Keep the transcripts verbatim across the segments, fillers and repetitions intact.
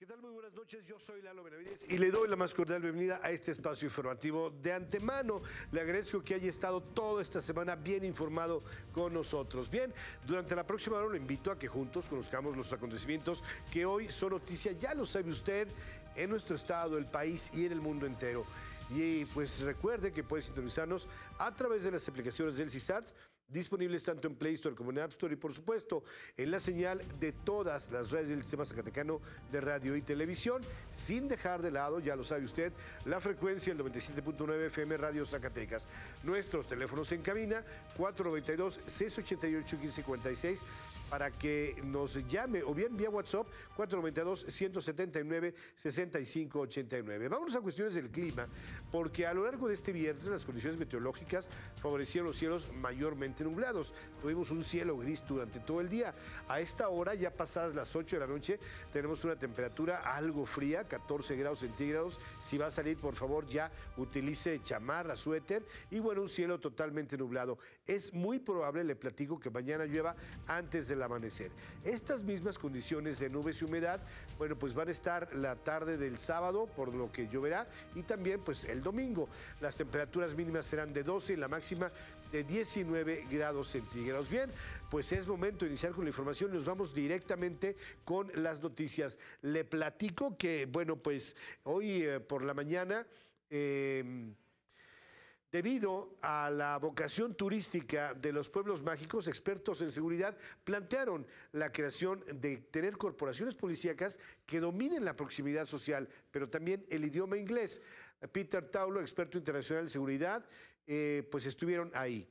tal? Muy buenas noches, yo soy Lalo Benavides y le doy la más cordial bienvenida a este espacio informativo. De antemano, le agradezco que haya estado toda esta semana bien informado con nosotros. Bien, durante la próxima hora lo invito a que juntos conozcamos los acontecimientos que hoy son noticia, ya lo sabe usted, en nuestro estado, el país y en el mundo entero. Y pues recuerde que puede sintonizarnos a través de las aplicaciones del C I S A R T, disponibles tanto en Play Store como en App Store y por supuesto en la señal de todas las redes del Sistema Zacatecano de Radio y Televisión, sin dejar de lado, ya lo sabe usted, la frecuencia del noventa y siete punto nueve F M Radio Zacatecas. Nuestros teléfonos en cabina cuatro nueve dos, seis ocho ocho, uno cinco cinco seis para que nos llame o bien vía WhatsApp cuatro nueve dos, uno siete nueve, seis cinco ocho nueve. Vámonos a cuestiones del clima, porque a lo largo de este viernes las condiciones meteorológicas favorecieron los cielos mayormente nublados. Tuvimos un cielo gris durante todo el día. A esta hora, ya pasadas las ocho de la noche, tenemos una temperatura algo fría, catorce grados centígrados. Si va a salir, por favor, ya utilice chamarra, suéter y bueno, un cielo totalmente nublado. Es muy probable, le platico, que mañana llueva antes del amanecer. Estas mismas condiciones de nubes y humedad, bueno, pues van a estar la tarde del sábado, por lo que lloverá, y también pues el domingo. Las temperaturas mínimas serán de doce y la máxima de diecinueve grados centígrados. Bien, pues es momento de iniciar con la información. Nos vamos directamente con las noticias. Le platico que, bueno, pues hoy eh, por la mañana, eh, debido a la vocación turística de los pueblos mágicos, expertos en seguridad plantearon la creación de tener corporaciones policíacas que dominen la proximidad social, pero también el idioma inglés. Peter Taulo, experto internacional en seguridad, eh, pues estuvieron ahí.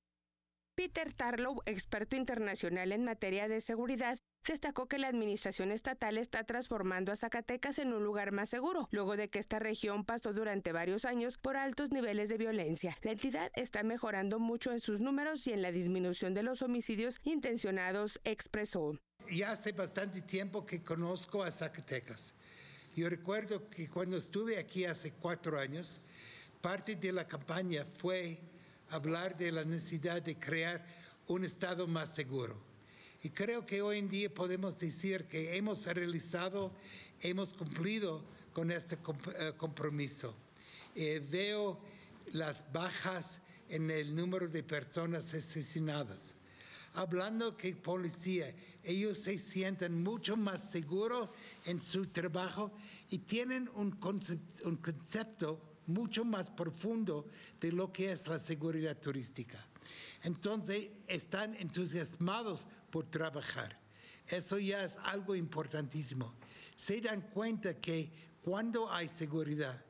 Peter Tarlow, experto internacional en materia de seguridad, destacó que la administración estatal está transformando a Zacatecas en un lugar más seguro, luego de que esta región pasó durante varios años por altos niveles de violencia. La entidad está mejorando mucho en sus números y en la disminución de los homicidios intencionados, expresó. Ya hace bastante tiempo que conozco a Zacatecas. Yo recuerdo que cuando estuve aquí hace cuatro años, parte de la campaña fue hablar de la necesidad de crear un estado más seguro. Y creo que hoy en día podemos decir que hemos realizado, hemos cumplido con este compromiso. Eh, veo las bajas en el número de personas asesinadas. Hablando que policía, ellos se sienten mucho más seguros en su trabajo y tienen un concepto, un concepto mucho más profundo de lo que es la seguridad turística. Entonces, están entusiasmados por trabajar. Eso ya es algo importantísimo. Se dan cuenta que cuando hay seguridad,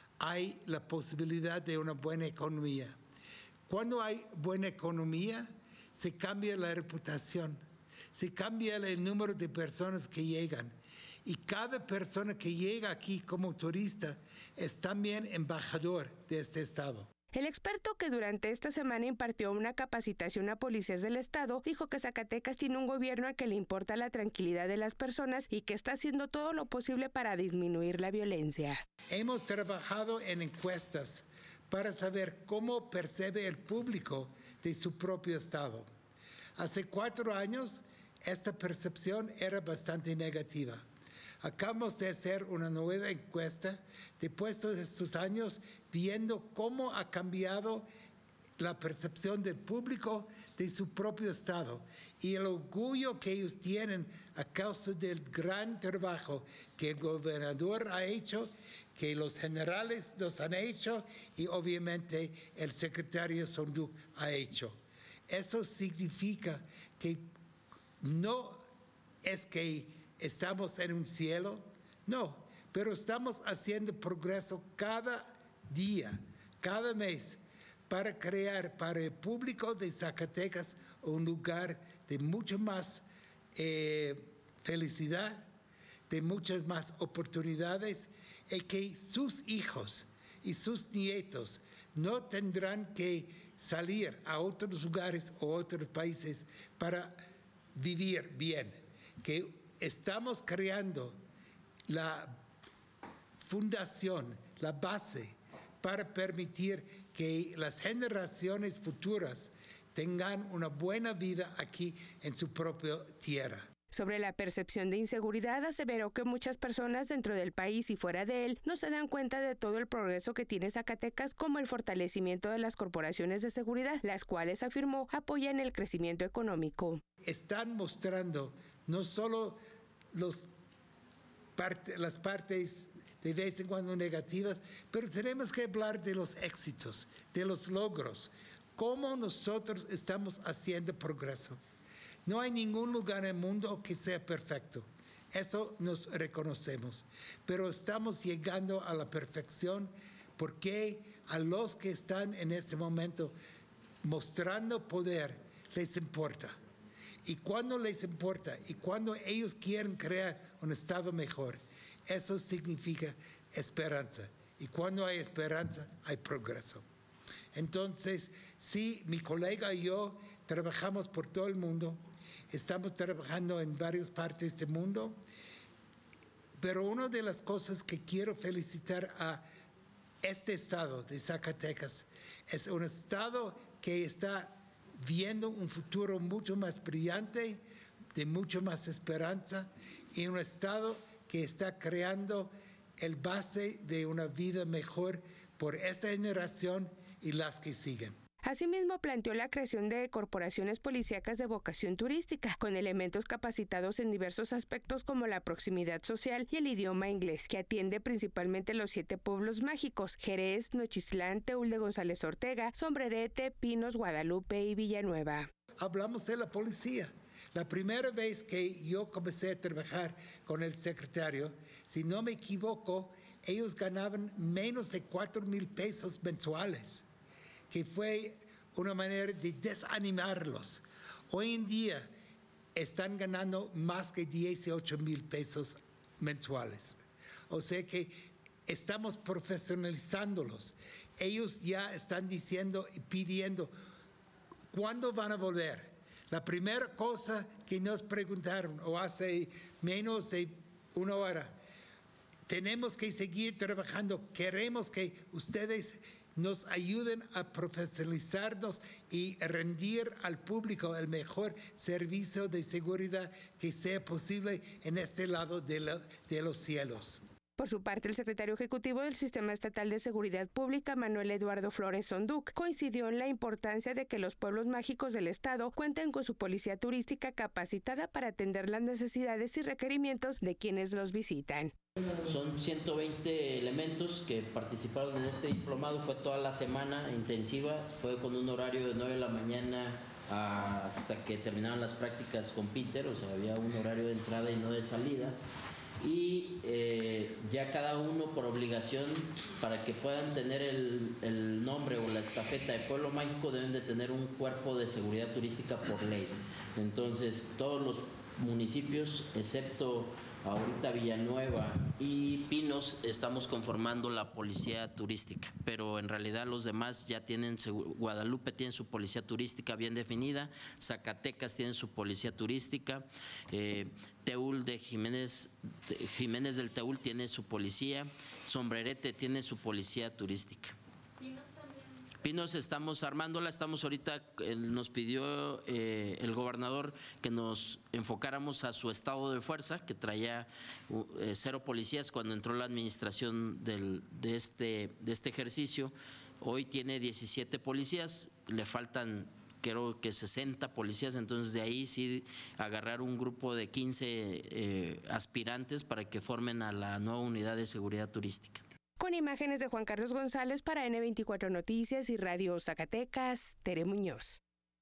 hay la posibilidad de una buena economía. Cuando hay buena economía, se cambia la reputación, se cambia el número de personas que llegan. Y cada persona que llega aquí como turista es también embajador de este estado. El experto, que durante esta semana impartió una capacitación a policías del estado, dijo que Zacatecas tiene un gobierno al que le importa la tranquilidad de las personas y que está haciendo todo lo posible para disminuir la violencia. Hemos trabajado en encuestas para saber cómo percibe el público de su propio estado. Hace cuatro años, esta percepción era bastante negativa. Acabamos de hacer una nueva encuesta después de estos años, viendo cómo ha cambiado la percepción del público de su propio estado y el orgullo que ellos tienen a causa del gran trabajo que el gobernador ha hecho, que los generales nos han hecho y obviamente el secretario Sonduc ha hecho. Eso significa que no es que estamos en un cielo, no, pero estamos haciendo progreso cada día, cada mes, para crear para el público de Zacatecas un lugar de mucho más eh, felicidad, de muchas más oportunidades, y que sus hijos y sus nietos no tendrán que salir a otros lugares o otros países para vivir bien, que estamos creando la fundación, la base para permitir que las generaciones futuras tengan una buena vida aquí en su propia tierra. Sobre la percepción de inseguridad, aseveró que muchas personas dentro del país y fuera de él no se dan cuenta de todo el progreso que tiene Zacatecas, como el fortalecimiento de las corporaciones de seguridad, las cuales, afirmó, apoyan el crecimiento económico. Están mostrando no solo los parte, las partes de vez en cuando negativas, pero tenemos que hablar de los éxitos, de los logros, cómo nosotros estamos haciendo progreso. No hay ningún lugar en el mundo que sea perfecto. Eso nos reconocemos. Pero estamos llegando a la perfección porque a los que están en este momento mostrando poder les importa. Y cuando les importa y cuando ellos quieren crear un estado mejor, eso significa esperanza. Y cuando hay esperanza, hay progreso. Entonces, sí, mi colega y yo trabajamos por todo el mundo. Estamos trabajando en varias partes del mundo, pero una de las cosas que quiero felicitar a este estado de Zacatecas es un estado que está viendo un futuro mucho más brillante, de mucho más esperanza, y un estado que está creando el base de una vida mejor por esta generación y las que siguen. Asimismo, planteó la creación de corporaciones policíacas de vocación turística, con elementos capacitados en diversos aspectos como la proximidad social y el idioma inglés, que atiende principalmente los siete pueblos mágicos: Jerez, Nochistlán, Teúl de González Ortega, Sombrerete, Pinos, Guadalupe y Villanueva. Hablamos de la policía. La primera vez que yo comencé a trabajar con el secretario, si no me equivoco, ellos ganaban menos de cuatro mil pesos mensuales, que fue una manera de desanimarlos. Hoy en día están ganando más que dieciocho mil pesos mensuales. O sea que estamos profesionalizándolos. Ellos ya están diciendo y pidiendo, ¿cuándo van a volver? La primera cosa que nos preguntaron, o hace menos de una hora, tenemos que seguir trabajando, queremos que ustedes nos ayuden a profesionalizarnos y rendir al público el mejor servicio de seguridad que sea posible en este lado de, la, de los cielos. Por su parte, el secretario ejecutivo del Sistema Estatal de Seguridad Pública, Manuel Eduardo Flores Sonduc, coincidió en la importancia de que los pueblos mágicos del estado cuenten con su policía turística capacitada para atender las necesidades y requerimientos de quienes los visitan. Son ciento veinte elementos que participaron en este diplomado, fue toda la semana intensiva, fue con un horario de nueve de la mañana hasta que terminaban las prácticas con Peter, o sea, había un horario de entrada y no de salida. Y eh, ya cada uno por obligación, para que puedan tener el, el nombre o la estafeta de Pueblo Mágico, deben de tener un cuerpo de seguridad turística por ley. Entonces todos los municipios, excepto ahorita Villanueva y Pinos, estamos conformando la policía turística, pero en realidad los demás ya tienen, Guadalupe tiene su policía turística bien definida, Zacatecas tiene su policía turística, eh, Teúl de Jiménez, de Jiménez del Teúl tiene su policía, Sombrerete tiene su policía turística. Pinos estamos armándola, estamos ahorita, nos pidió eh, el gobernador que nos enfocáramos a su estado de fuerza, que traía eh, cero policías cuando entró la administración del, de, este, de este ejercicio. Hoy tiene diecisiete policías, le faltan creo que sesenta policías, entonces de ahí sí agarrar un grupo de quince eh, aspirantes para que formen a la nueva unidad de seguridad turística. Con imágenes de Juan Carlos González para ene veinticuatro Noticias y Radio Zacatecas, Tere Muñoz.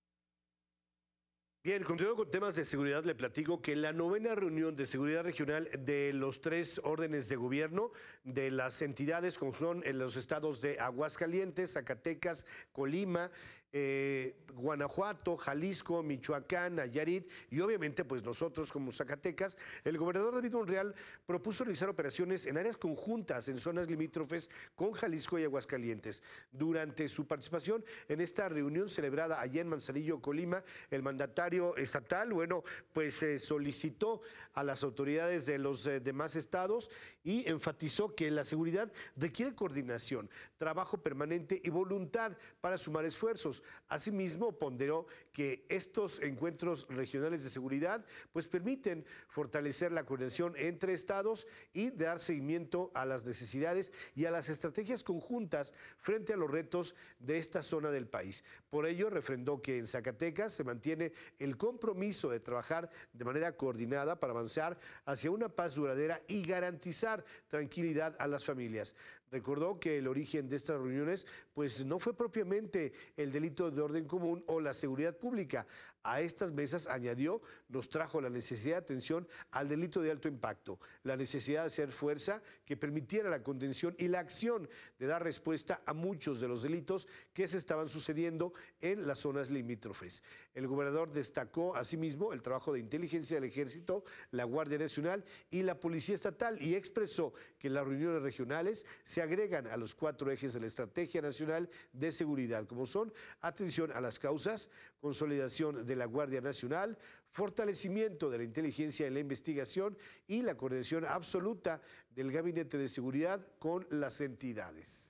Bien, continuando con temas de seguridad, le platico que la novena reunión de seguridad regional de los tres órdenes de gobierno de las entidades como son en los estados de Aguascalientes, Zacatecas, Colima, eh, Guanajuato, Jalisco, Michoacán, Nayarit y obviamente pues nosotros como Zacatecas, el gobernador David Monreal propuso realizar operaciones en áreas conjuntas en zonas limítrofes con Jalisco y Aguascalientes. Durante su participación en esta reunión celebrada allá en Manzanillo, Colima, el mandatario estatal, bueno, pues eh, solicitó a las autoridades de los eh, demás estados y enfatizó que la seguridad requiere coordinación, trabajo permanente y voluntad para sumar esfuerzos. Asimismo, ponderó que estos encuentros regionales de seguridad pues permiten fortalecer la coordinación entre estados y dar seguimiento a las necesidades y a las estrategias conjuntas frente a los retos de esta zona del país. Por ello, refrendó que en Zacatecas se mantiene el compromiso de trabajar de manera coordinada para avanzar hacia una paz duradera y garantizar tranquilidad a las familias. Recordó que el origen de estas reuniones pues no fue propiamente el delito de orden común o la seguridad pública. A estas mesas, añadió, nos trajo la necesidad de atención al delito de alto impacto, la necesidad de hacer fuerza que permitiera la contención y la acción de dar respuesta a muchos de los delitos que se estaban sucediendo en las zonas limítrofes. El gobernador destacó asimismo el trabajo de inteligencia del Ejército, la Guardia Nacional y la Policía Estatal y expresó que las reuniones regionales se agregan a los cuatro ejes de la Estrategia Nacional de Seguridad, como son atención a las causas, consolidación de la Guardia Nacional, fortalecimiento de la inteligencia y la investigación y la coordinación absoluta del Gabinete de Seguridad con las entidades.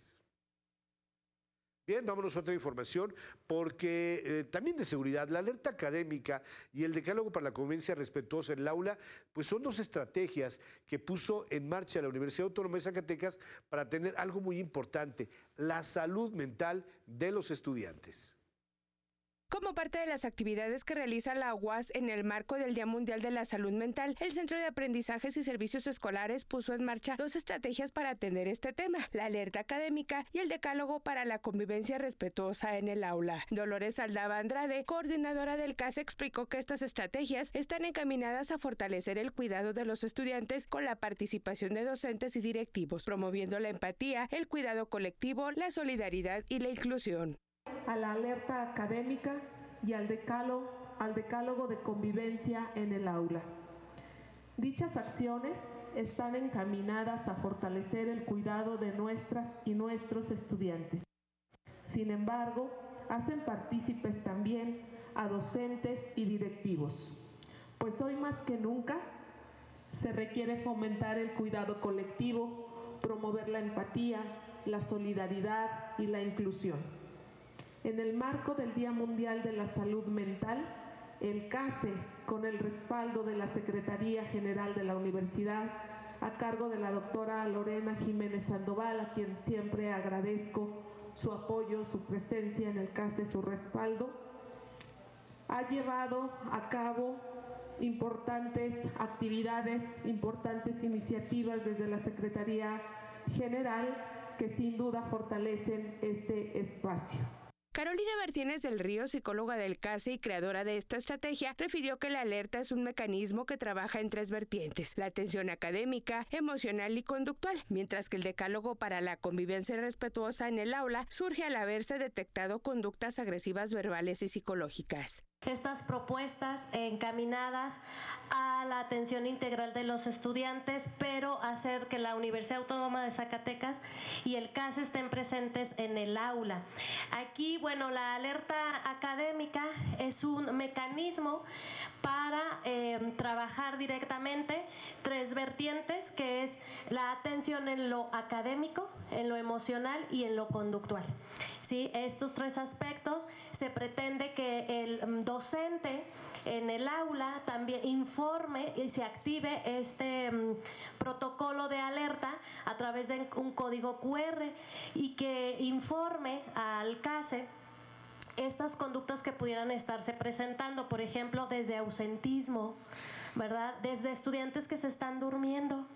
Bien, vámonos a otra información, porque eh, también de seguridad, la alerta académica y el decálogo para la convivencia respetuosa en el aula, pues son dos estrategias que puso en marcha la Universidad Autónoma de Zacatecas para tener algo muy importante, la salud mental de los estudiantes. Como parte de las actividades que realiza la U A S en el marco del Día Mundial de la Salud Mental, el Centro de Aprendizajes y Servicios Escolares puso en marcha dos estrategias para atender este tema, la alerta académica y el decálogo para la convivencia respetuosa en el aula. Dolores Aldaba Andrade, coordinadora del C A S, explicó que estas estrategias están encaminadas a fortalecer el cuidado de los estudiantes con la participación de docentes y directivos, promoviendo la empatía, el cuidado colectivo, la solidaridad y la inclusión. A la alerta académica y al decálogo, al decálogo de convivencia en el aula. Dichas acciones están encaminadas a fortalecer el cuidado de nuestras y nuestros estudiantes. Sin embargo, hacen partícipes también a docentes y directivos, pues hoy más que nunca se requiere fomentar el cuidado colectivo, promover la empatía, la solidaridad y la inclusión. En el marco del Día Mundial de la Salud Mental, el C A S E, con el respaldo de la Secretaría General de la Universidad, a cargo de la doctora Lorena Jiménez Sandoval, a quien siempre agradezco su apoyo, su presencia en el C A S E, su respaldo, ha llevado a cabo importantes actividades, importantes iniciativas desde la Secretaría General que sin duda fortalecen este espacio. Carolina Martínez del Río, psicóloga del C A S E y creadora de esta estrategia, refirió que la alerta es un mecanismo que trabaja en tres vertientes, la atención académica, emocional y conductual, mientras que el decálogo para la convivencia respetuosa en el aula surge al haberse detectado conductas agresivas verbales y psicológicas. Estas propuestas encaminadas a la atención integral de los estudiantes, pero hacer que la Universidad Autónoma de Zacatecas y el C A S E estén presentes en el aula. Aquí, bueno, la alerta académica es un mecanismo para eh, trabajar directamente tres vertientes, que es la atención en lo académico, en lo emocional y en lo conductual. ¿Sí? Estos tres aspectos se pretende que el docente en el aula también informe y se active este um, protocolo de alerta a través de un código cu erre y que informe al C A S E estas conductas que pudieran estarse presentando, por ejemplo, desde ausentismo, ¿verdad? Desde estudiantes que se están durmiendo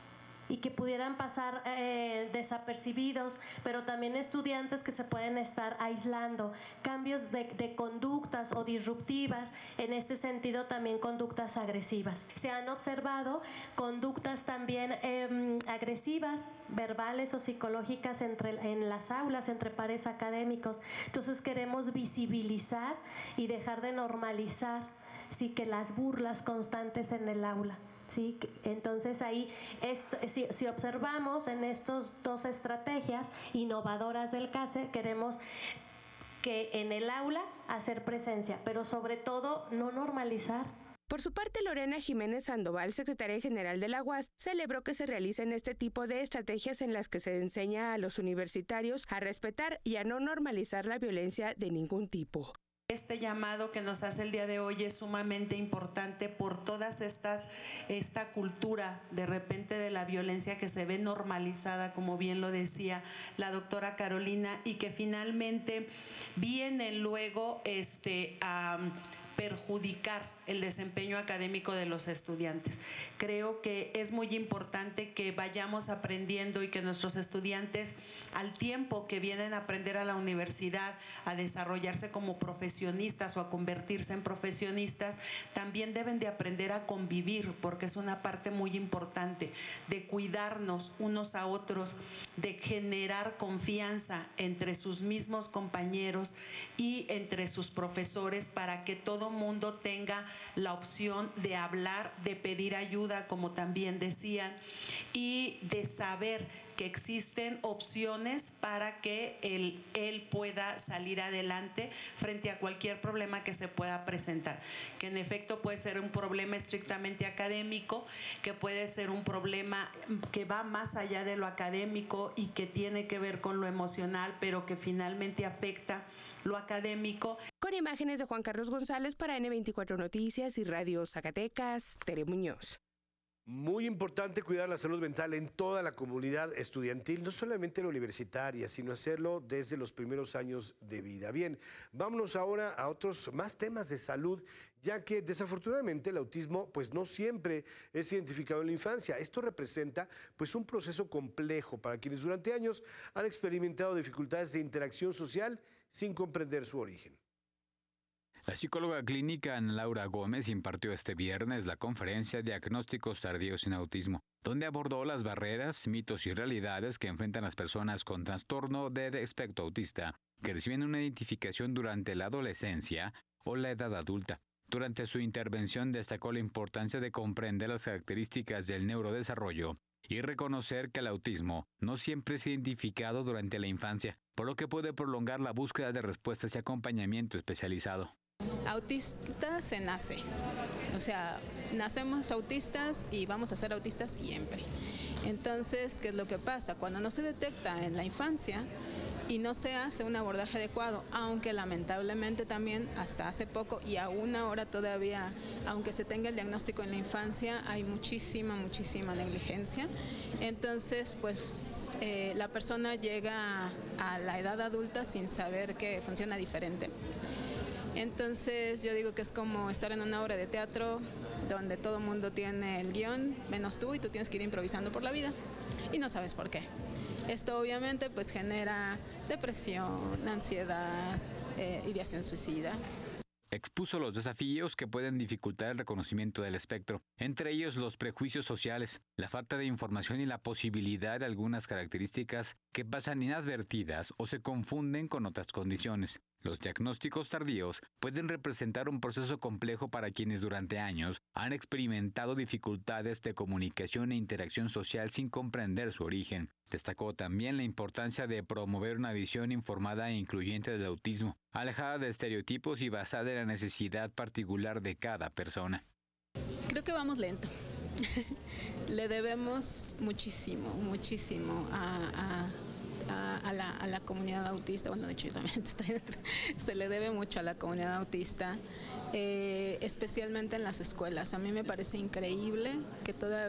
y que pudieran pasar eh, desapercibidos, pero también estudiantes que se pueden estar aislando, cambios de, de conductas o disruptivas, en este sentido también conductas agresivas. Se han observado conductas también eh, agresivas, verbales o psicológicas entre, en las aulas, entre pares académicos. Entonces queremos visibilizar y dejar de normalizar, sí, que las burlas constantes en el aula. Sí, entonces ahí esto, si, si observamos en estas dos estrategias innovadoras del C A S E, queremos que en el aula hacer presencia, pero sobre todo no normalizar. Por su parte, Lorena Jiménez Sandoval, secretaria general de la U A S, celebró que se realicen este tipo de estrategias en las que se enseña a los universitarios a respetar y a no normalizar la violencia de ningún tipo. Este llamado que nos hace el día de hoy es sumamente importante por todas estas, esta cultura de repente de la violencia que se ve normalizada, como bien lo decía la doctora Carolina, y que finalmente vienen luego este, a perjudicar el desempeño académico de los estudiantes. Creo que es muy importante que vayamos aprendiendo y que nuestros estudiantes, al tiempo que vienen a aprender a la universidad, a desarrollarse como profesionistas o a convertirse en profesionistas, también deben de aprender a convivir, porque es una parte muy importante de cuidarnos unos a otros, de generar confianza entre sus mismos compañeros y entre sus profesores para que todo mundo tenga la opción de hablar, de pedir ayuda, como también decían, y de saber que existen opciones para que él, él pueda salir adelante frente a cualquier problema que se pueda presentar, que en efecto puede ser un problema estrictamente académico, que puede ser un problema que va más allá de lo académico y que tiene que ver con lo emocional, pero que finalmente afecta lo académico. Con imágenes de Juan Carlos González para ene veinticuatro Noticias y Radio Zacatecas, Tere Muñoz. Muy importante cuidar la salud mental en toda la comunidad estudiantil, no solamente la universitaria, sino hacerlo desde los primeros años de vida. Bien, vámonos ahora a otros más temas de salud, ya que desafortunadamente el autismo pues no siempre es identificado en la infancia. Esto representa pues un proceso complejo para quienes durante años han experimentado dificultades de interacción social sin comprender su origen. La psicóloga clínica Ana Laura Gómez impartió este viernes la conferencia Diagnósticos tardíos en autismo, donde abordó las barreras, mitos y realidades que enfrentan las personas con trastorno del espectro autista, que reciben una identificación durante la adolescencia o la edad adulta. Durante su intervención destacó la importancia de comprender las características del neurodesarrollo y reconocer que el autismo no siempre es identificado durante la infancia, por lo que puede prolongar la búsqueda de respuestas y acompañamiento especializado. Autista se nace, o sea, nacemos autistas y vamos a ser autistas siempre. Entonces, ¿qué es lo que pasa? Cuando no se detecta en la infancia y no se hace un abordaje adecuado, aunque lamentablemente también hasta hace poco y aún ahora todavía, aunque se tenga el diagnóstico en la infancia, hay muchísima, muchísima negligencia. Entonces, pues eh, la persona llega a la edad adulta sin saber que funciona diferente. Entonces yo digo que es como estar en una obra de teatro donde todo el mundo tiene el guión, menos tú, y tú tienes que ir improvisando por la vida y no sabes por qué. Esto obviamente pues genera depresión, ansiedad, eh, ideación suicida. Expuso los desafíos que pueden dificultar el reconocimiento del espectro, entre ellos los prejuicios sociales, la falta de información y la posibilidad de algunas características que pasan inadvertidas o se confunden con otras condiciones. Los diagnósticos tardíos pueden representar un proceso complejo para quienes durante años han experimentado dificultades de comunicación e interacción social sin comprender su origen. Destacó también la importancia de promover una visión informada e incluyente del autismo, alejada de estereotipos y basada en la necesidad particular de cada persona. Creo que vamos lento. Le debemos muchísimo, muchísimo a... a... A, a, la, a la comunidad autista. Bueno, de hecho yo también estoy dentro. Se le debe mucho a la comunidad autista, eh, especialmente en las escuelas. A mí me parece increíble que todavía